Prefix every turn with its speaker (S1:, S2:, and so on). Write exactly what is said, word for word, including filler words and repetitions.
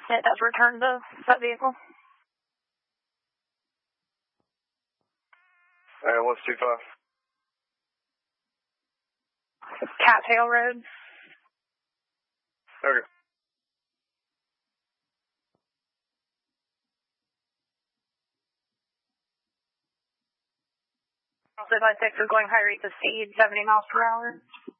S1: It does return to that vehicle.
S2: Alright, what's two five?
S1: Cattail Road.
S2: Okay.
S1: Also, by six is going high rate of speed, seventy miles per hour.